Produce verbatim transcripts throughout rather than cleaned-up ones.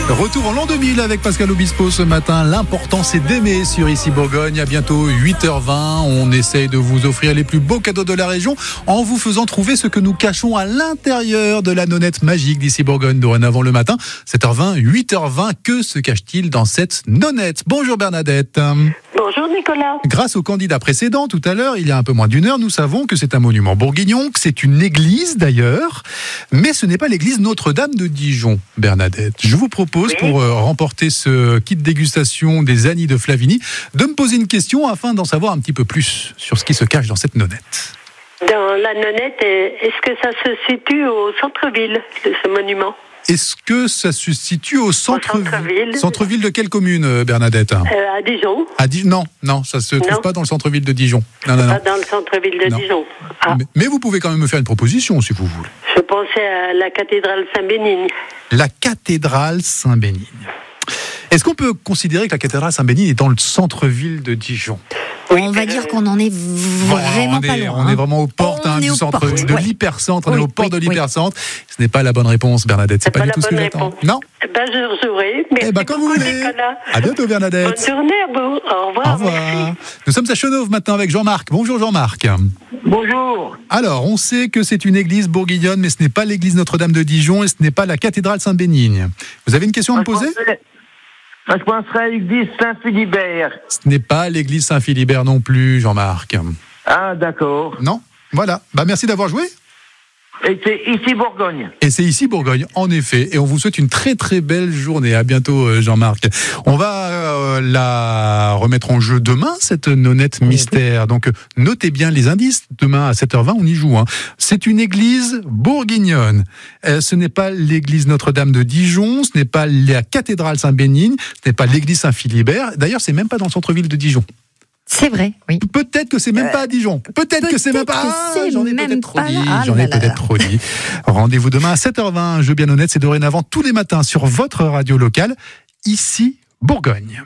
Retour en l'an deux mille avec Pascal Obispo ce matin. L'important c'est d'aimer sur Ici Bourgogne. À bientôt huit heures vingt. On essaye de vous offrir les plus beaux cadeaux de la région en vous faisant trouver ce que nous cachons à l'intérieur de la nonnette magique d'Ici Bourgogne. Dorénavant le matin, sept heures vingt, huit heures vingt. Que se cache-t-il dans cette nonnette? Bonjour Bernadette. Bonjour Nicolas. Grâce au candidat précédent, tout à l'heure, il y a un peu moins d'une heure, nous savons que c'est un monument bourguignon, que c'est une église d'ailleurs, mais ce n'est pas l'église Notre-Dame de Dijon, Bernadette. Je vous propose, oui, pour euh, remporter ce kit dégustation des Anis de Flavigny, de me poser une question afin d'en savoir un petit peu plus sur ce qui se cache dans cette nonnette. Dans la nonnette, est-ce que ça se situe au centre-ville de ce monument ? Est-ce que ça se situe au centre-ville ? Au centre-ville. Centre-ville de quelle commune, Bernadette ? euh, À Dijon. À Di- Non, non, ça ne se trouve Non. pas dans le centre-ville de Dijon. Non, non, non. Pas dans le centre-ville de Non. Dijon. Ah. Mais, mais vous pouvez quand même me faire une proposition, si vous voulez. Je pensais à la cathédrale Saint-Bénigne. La cathédrale Saint-Bénigne. Est-ce qu'on peut considérer que la cathédrale Saint-Bénigne est dans le centre-ville de Dijon ? Oui, on va euh, dire qu'on en est vraiment on pas est, loin. On est vraiment aux portes hein, On est du aux centre, portes, de ouais. l'hypercentre. On Oui, est aux portes oui, de l'hypercentre. Ce n'est pas la bonne réponse, Bernadette. C'est, C'est pas, pas du la tout ce que bonne j'attends. réponse. Non. Ben, je rejouerai. Merci Eh ben, comme vous beaucoup, voulez. Nicolas. À bientôt, Bernadette. Bonne journée à vous. Au revoir. Au revoir. Merci. Nous sommes à Chenauve maintenant avec Jean-Marc. Bonjour Jean-Marc. Bonjour. Alors, on sait que c'est une église bourguignonne, mais ce n'est pas l'église Notre-Dame de Dijon et ce n'est pas la cathédrale Saint-Bénigne. Vous avez une question à me poser ? Je penserais à l'église Saint-Philibert. Ce n'est pas l'église Saint-Philibert non plus, Jean-Marc. Ah, d'accord. Non ? Voilà. Bah, merci d'avoir joué. Et c'est ici Bourgogne. Et c'est ici Bourgogne, en effet. Et on vous souhaite une très très belle journée. À bientôt, Jean-Marc. On va euh, la remettre en jeu demain, cette nonnette mystère. Donc, notez bien les indices. Demain, à sept heures vingt, on y joue. Hein. C'est une église bourguignonne. Euh, ce n'est pas l'église Notre-Dame de Dijon. Ce n'est pas la cathédrale Saint-Bénigne. Ce n'est pas l'église Saint-Philibert. D'ailleurs, c'est même pas dans le centre-ville de Dijon. C'est vrai, oui. Peut-être que c'est même Euh, pas à Dijon. Peut-être, peut-être que c'est même pas. que Ah, c'est j'en ai même peut-être trop pas dit. là. Ah J'en là ai là peut-être là. trop dit. Rendez-vous demain à sept heures vingt. Un jeu bien honnête, c'est dorénavant tous les matins sur votre radio locale, ici Bourgogne.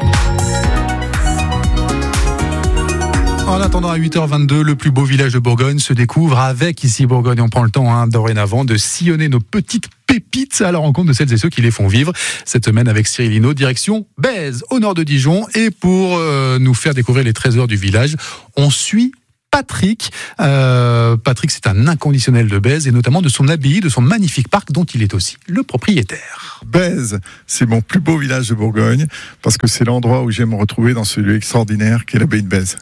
En attendant, à huit heures vingt-deux, le plus beau village de Bourgogne se découvre avec Ici Bourgogne. On prend le temps hein, dorénavant de sillonner nos petites pépites à la rencontre de celles et ceux qui les font vivre. Cette semaine avec Cyril Hinault, direction Bèze, au nord de Dijon. Et pour euh, nous faire découvrir les trésors du village, on suit Patrick. Euh, Patrick, c'est un inconditionnel de Bèze et notamment de son abbaye, de son magnifique parc dont il est aussi le propriétaire. Bèze, c'est mon plus beau village de Bourgogne parce que c'est l'endroit où j'aime me retrouver dans ce lieu extraordinaire qu'est l'abbaye de Bèze.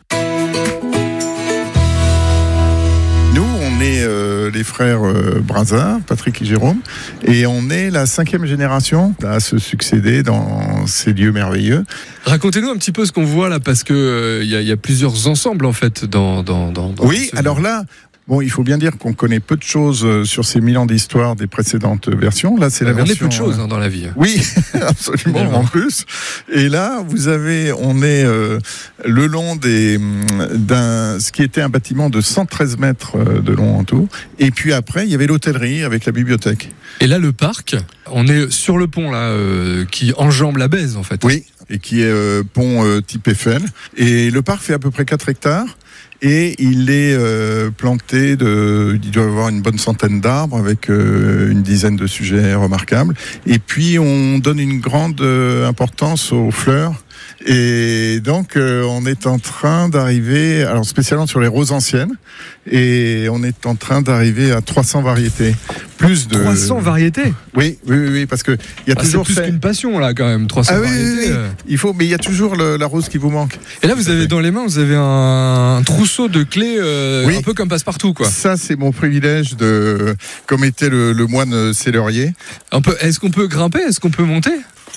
Nous, on est euh, les frères euh, Brazin, Patrick et Jérôme, et on est la cinquième génération à se succéder dans ces lieux merveilleux. Racontez-nous un petit peu ce qu'on voit là, parce que il euh, y, y a plusieurs ensembles en fait dans. dans, dans, dans Oui, ce... alors là. Bon, il faut bien dire qu'on connaît peu de choses sur ces mille ans d'histoire des précédentes versions. Là, c'est la on version. est peu de choses hein, dans la vie. Oui, absolument, en plus. Et là, vous avez, on est euh, le long des, d'un, ce qui était un bâtiment de cent treize mètres de long en tout. Et puis après, il y avait l'hôtellerie avec la bibliothèque. Et là, le parc, on est sur le pont là, euh, qui enjambe la Bèze en fait. Oui, et qui est euh, pont euh, type Eiffel. Et le parc fait à peu près quatre hectares. Et il est euh, planté de, il doit y avoir une bonne centaine d'arbres avec euh, une dizaine de sujets remarquables. Et puis on donne une grande euh, importance aux fleurs. Et donc euh, on est en train d'arriver, alors spécialement sur les roses anciennes, et on est en train d'arriver à trois cents variétés. Plus de trois cents variétés. Oui, oui, oui, oui parce que il y a ah, toujours c'est plus fait... qu'une passion là quand même. trois cents ah, oui, variétés. oui, oui. Euh... Il faut, mais il y a toujours le, la rose qui vous manque. Et là, vous avez dans les mains, vous avez un, un trousseau de clés, euh, oui. un peu comme passe-partout quoi. Ça, c'est mon privilège de, comme était le, le moine Célerier. Un peu. Est-ce qu'on peut grimper ? Est-ce qu'on peut monter ?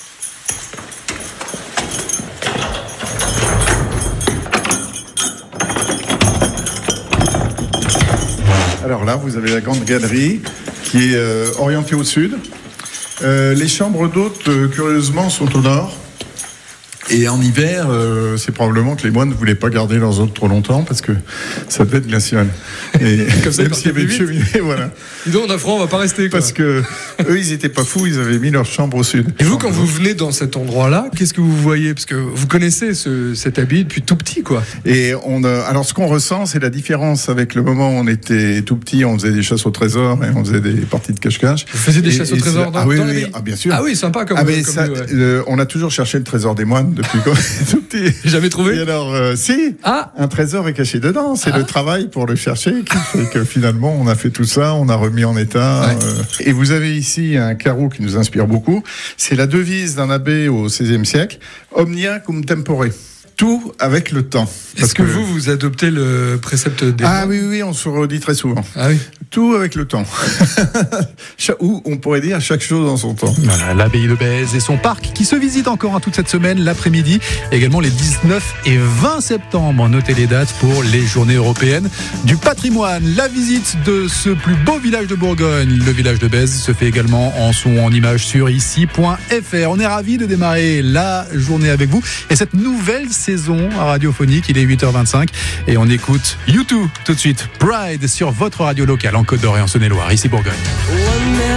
Alors là, vous avez la grande galerie qui est euh, orientée au sud. Euh, les chambres d'hôtes, euh, curieusement, sont au nord. Et en hiver, euh, c'est probablement que les moines ne voulaient pas garder leurs hôtes trop longtemps parce que ça devait être glacial. Et Comme ça, même s'il y avait une cheminée, voilà. Dis donc, on a froid, on va pas rester. Quoi. Parce que eux, ils étaient pas fous, ils avaient mis leur chambre au sud. Et vous, quand vous venez dans cet endroit-là, qu'est-ce que vous voyez? Parce que vous connaissez ce, cet abbaye depuis tout petit, quoi. Et on a, alors, ce qu'on ressent, c'est la différence avec le moment où on était tout petit, on faisait des chasses au trésor et on faisait des parties de cache-cache. Vous faisiez des et, chasses au et trésor dans, ah, oui, dans oui, l'abbaye? Ah, bien sûr. Ah oui, sympa comme, ah, mais comme ça, lieu, ouais. euh, on a toujours cherché le trésor des moines depuis qu'on est tout petit. Jamais trouvé? Et alors, euh, si, ah. un trésor est caché dedans. C'est ah. le travail pour le chercher qui fait que finalement, on a fait tout ça, on a remis en état. Ouais. Euh, et vous avez ici un carreau qui nous inspire beaucoup. C'est la devise d'un abbé au seizième siècle. Omnia cum tempore. Tout avec le temps. Est-ce que, que vous, vous adoptez le précepte des Ah oui, oui, on se redit très souvent. Ah oui. Tout avec le temps. Ou on pourrait dire chaque chose dans son temps. Voilà, l'abbaye de Bèze et son parc qui se visite encore hein, toute cette semaine, l'après-midi. Également les dix-neuf et vingt septembre. Notez les dates pour les journées européennes du patrimoine. La visite de ce plus beau village de Bourgogne, le village de Bèze, se fait également en son en image sur ici point f r. On est ravis de démarrer la journée avec vous et cette nouvelle saison radiophonique. Il est huit heures vingt-cinq et on écoute U deux tout de suite. Pride sur votre radio locale en Côte d'Or et en Saône-et-Loire, ici Bourgogne.